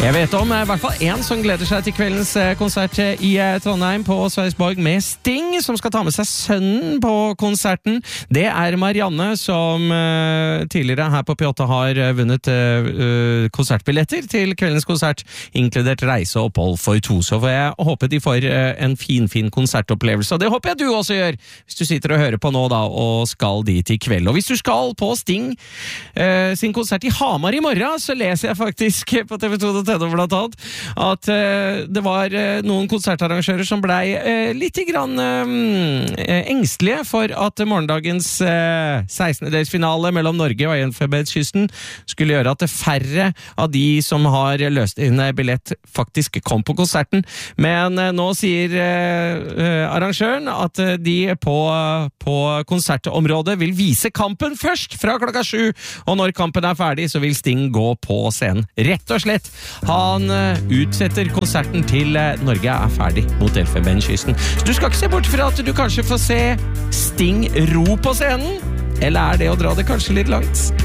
Jeg vet om I hvert fall en som gleder seg til kveldens konsert I Trondheim på Sverresborg med Sting, som skal ta med seg sønnen på konserten. Det Marianne, som tidligere her på P8 har vunnet konsertbilletter til kveldens konsert, inkludert reise og opphold for to. Så får jeg håpe de får en fin konsertopplevelse, og det håper jeg du også gjør, hvis du sitter og hører på nå da, og skal dit I kveld. Og hvis du skal på Sting sin konsert I Hamar I morgen, så leser jeg faktisk på TV2.no blant annet, at det var noen konsertarrangører som ble litt grann engstelige for at morgendagens 16-delsfinale mellom Norge og Elfenbenskysten skulle gjøre at færre av de som har løst inn billett faktisk kom på konserten. Men nå sier arrangøren at de på konsertområdet vil vise kampen først fra klokka 7, og når kampen ferdig så vil Sting gå på scenen. Rett og slett. Han utsetter konserten til Norge ferdig mot Elfenbenskysten. Så du skal ikke se bort fra at du kanskje får se Sting ro på scenen? Eller det å dra det kanskje litt langt?